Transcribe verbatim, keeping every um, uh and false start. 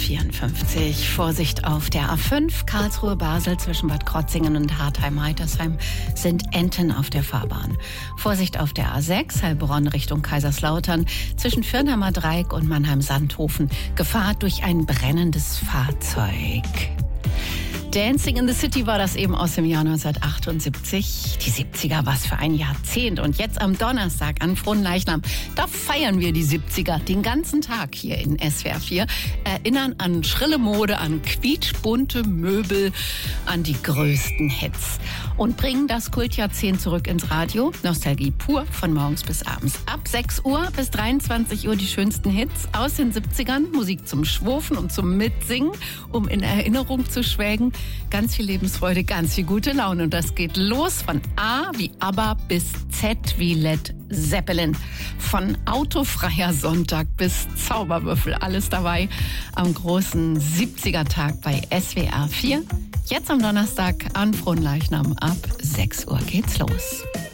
vierundfünfzig. Vorsicht auf der A fünf, Karlsruhe-Basel zwischen Bad Krotzingen und Hartheim-Heitersheim sind Enten auf der Fahrbahn. Vorsicht auf der A sechs, Heilbronn Richtung Kaiserslautern zwischen Firnheimer Dreieck und Mannheim-Sandhofen. Gefahr durch ein brennendes Fahrzeug. Dancing in the City war das eben aus dem Jahr neunzehnhundertachtundsiebzig. Die siebziger, was für ein Jahrzehnt. Und jetzt am Donnerstag an Fronleichnam, da feiern wir die siebziger den ganzen Tag hier in S W R vier. Erinnern an schrille Mode, an quietschbunte Möbel, an die größten Hits. Und bringen das Kultjahrzehnt zurück ins Radio. Nostalgie pur von morgens bis abends. Ab sechs Uhr bis dreiundzwanzig Uhr die schönsten Hits aus den siebzigern. Musik zum Schwurfen und zum Mitsingen, um in Erinnerung zu schwelgen. Ganz viel Lebensfreude, ganz viel gute Laune. Und das geht los von A wie ABBA bis Z wie Led Zeppelin. Von autofreier Sonntag bis Zauberwürfel. Alles dabei am großen siebziger-Tag bei S W R vier. Jetzt am Donnerstag an Fronleichnam ab sechs Uhr geht's los.